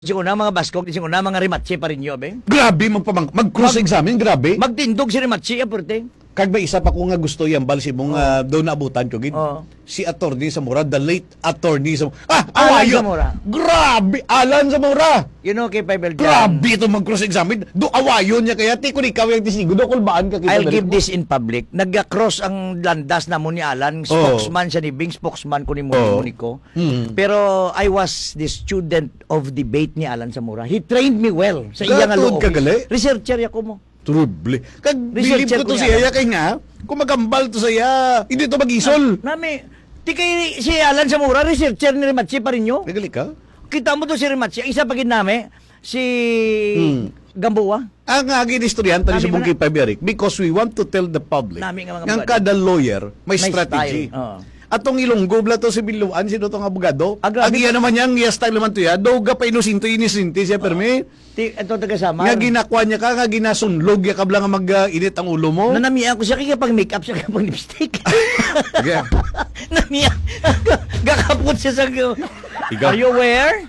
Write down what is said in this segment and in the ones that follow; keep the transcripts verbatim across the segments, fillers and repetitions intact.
Si una mga baskog, si una mga rimatsi pa rin yun, be. Grabe, magpamang, mag-cross-examine, grabe. Magtindog si rimatsi, apurte. Kag may isa pa ko nga gusto yan, bal si mong uh, doon naabutan ko, gid. Oo. Si Attorney Zamora, the late Attorney Zamora. Ah, Alan awayo! Zamora. Grabe, Alan Zamora! You know, kay Paibel Grabe ito mag-cross-examine. Do awayon niya kaya, ti ko ikaw yung tisigo, do kulbaan ka kita. I'll give this in public. Nag-cross ang landas na mo ni Alan. Spokesman siya ni Bing, spokesman ko ni Muni Oo. Muni ko. Hmm. Pero I was the student of debate ni Alan Zamora. He trained me well sa iya nga law Gatod ka office. gali? Researcher ako mo. Truble. Kag bilib Researcher ko to ko siya, yan. kay nga, kung magambal to siya, hindi to mag-isol. Nami, ti kay si Alan Zamora, researcher ni Rimatsi pa rin nyo. Nagali ka? Kita mo to si Rimatsi. Ang isa pagin nami, si Hmm. Gamboa. Ang agin istoryanta ni Nami sa ba Bungki Paberic, because we want to tell the public Nami nga mga ng abogado. kada lawyer may, May strategy. style, oo. Atong ilonggo bla to si Biluan, sino tong abogado? Ah, grabe. Agiya naman yang iya style naman to ya. Doga pa inusinto inisinti siya permi. Ti ito taga-sama. Nga ginakwa niya ka, nga ginasunlog ya kabla nga mag-init ang ulo mo. Nanamiya ko siya kaya pag makeup siya kaya pag lipstick. Sige. Namiya. Gakapot siya sa... Ikaw. Are you aware?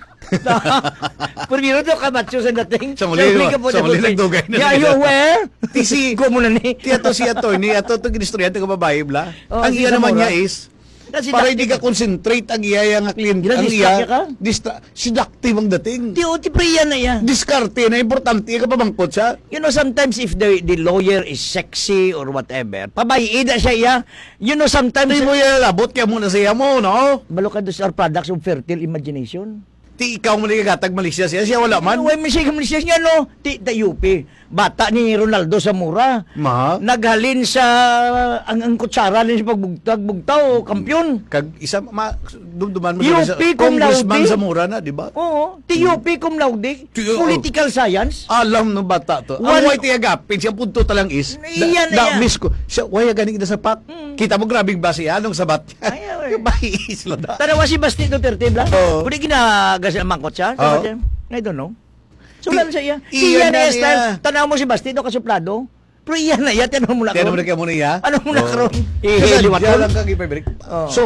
Primero to kamatso sa dating. Sa muli, sa muli nagdugay na Yeah, are you niya. aware? Ti si- Ko muna ni. Ti ato si attorney, ato to ginistoryante ko babae bla. Oh, ang si iya naman Zamora. niya is Kasi para dakti hindi ka concentrate ang iya nga kliyente. Gila, Ang distract iya, ka? distra, seductive ang dating. Ti o ti priya na yan. Diskarte na importante ka pa bangkot siya. You know, sometimes if the the lawyer is sexy or whatever, pabayida siya iya. You know, sometimes... Hindi mo yan labot kaya muna siya mo, no? Balokados are products of fertile imagination. Ti ikaw mo nagagatag Malaysia siya, siya wala man. Ano, may siya Malaysia niya, no? Ti, ta U P. Bata ni Ronaldo Zamora. Ma? Naghalin sa ang, ang kutsara rin sa pagbugtag bugtaw, kampiyon. Kag isa ma dumduman mo U sa P cum Congressman laude. Zamora na, di ba? Oo. Ti U P cum laude. Ti- oo. Political science. Alam ng bata to. One- Ang white agapin siya punto talang is. Iyan na da, yan. miss ko. Siya waya ganing na sapat. Kita mo grabing base anong sabat. Ay, ay. Yung bahi sila da. Tanawa si Basti Duterte, bla? Oo. Kung di ginagas ang mangkot siya. Oo. I don't know. So, lalo sa iya. Iyan Iyan na na niya. style. Tanaw mo si Basti, do kasuplado. Pero iyan na iya. Tanaw mo na Kaya karon. naman kaya mo na iya. Ano mo na Oo. karon? Kasi Eh, liwat diyan ko. lang kang ipabalik. Oo. So,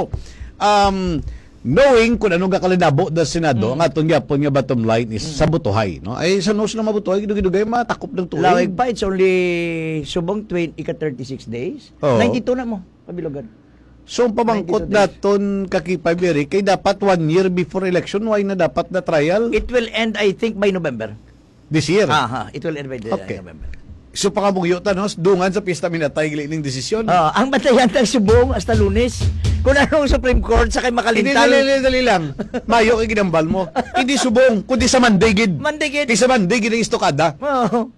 um, knowing kung anong kakalidabo da Senado, ang atong yapon nga bottom line is sa butuhay. No? Ay, sa nos na mabutuhay, gidugay matakop ng tuig. Lawig pa, it's only subong twenty, ika thirty-six days. Oo. ninety-two na mo, pabilogan. So, ang pamangkot ninety-two days. naton kakipabiri, kay dapat one year before election, why na dapat na trial It will end, I think, by November. this year. Aha, it will end by the, Okay. November. So, pangamugyo no? Dungan sa pista minatay, giling desisyon. Ah, ang batayan ng subong hasta Lunes. Kung anong Supreme Court sa kay Hindi, makalintal. dali, dali, dali lang. Mayo kay ginambal mo. Hindi subong, kundi sa mandigid. Mandigid. Kay sa mandigid ang istokada. Oo.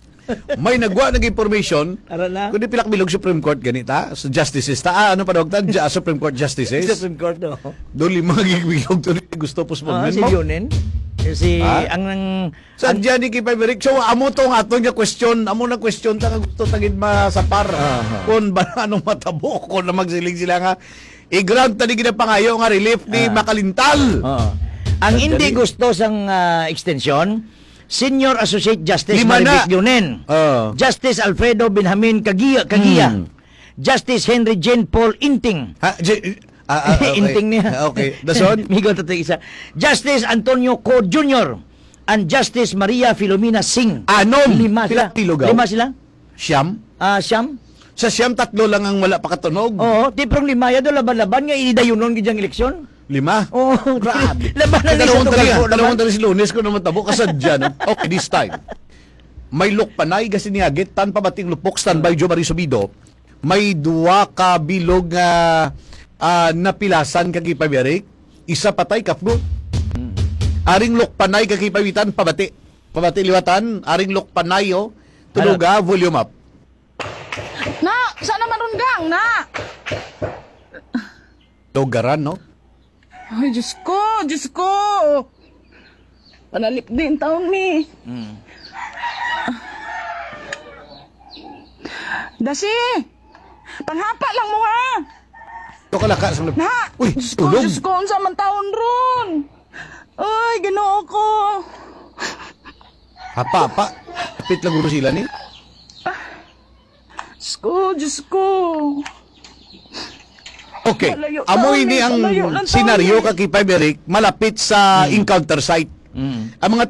May nagwa ng information, Ara na. kundi pilakbilog Supreme Court ganita, sa justices ta, ah, ano pa daw ta, Ja- Supreme Court justices. Supreme Court, no? Doon lima gibilog to gusto Ah, postponement si mo. Yunin. Si, Ah? ang, ang, Sa diyan ni Kipaberic, so amo to nga to nga question, amo na question ta nga gusto tagid masapar. Aha. Kung ba anong matabo ko na magsiling sila nga i-grant tani gid pangayo nga relief ni Ah. Makalintal. Oo. Ang Sandali. hindi gusto sang ah, extension, Senior Associate Justice Lima na. Maribik Yunen. Oh. Justice Alfredo Benjamin Kagiya, Kagiya. Hmm. Justice Henry Jane Paul Inting. Ha, J- ah, ah, okay. Inting niya. Ah, Okay. Dason? Migo to isa. Justice Antonio Co Junior and Justice Maria Filomena Singh. Anom. Lima Pila sila. pilugaw? Lima sila. Siyam? Ah, Siyam. Sa siyam tatlo lang ang wala pa katunog. Oo, tiprong lima ya do laban-laban nga idayunon gidyang eleksyon. Lima? Oo, Grabe. Labanan ni sa Dalawang tali, tugal. dalawang tali si Lunes ko naman tabo kasadya. No? Okay, this time. May lukpanay kasi niyagit, tan pabating lupok, standby Jo Marie Subido. May duwa ka bilog nga ah, napilasan kagi pabirik. Isa patay kapgo. Aring lukpanay kagi pawitan pabati. Pabati liwatan, aring lukpanay oh. Tuluga, volume up. Na, sana maron gang, na. Lugaran, no? Ay, Diyos ko, Diyos ko. Panalip din taon ni. Dasi, panghapa lang mo ha. Ito kalaka sa lupok. Na, Uy, Diyos ko, tulog. Diyos ko, unsa man taon ron. Ay, ginoo ko. Hapa, hapa. Kapit lang guro sila ni. Diyos ko, Diyos ko. Okay. Malayo Amo taon ini eh, ang malayo lang taon senaryo eh. kaki Paberic malapit sa encounter site. Mm. Ang mga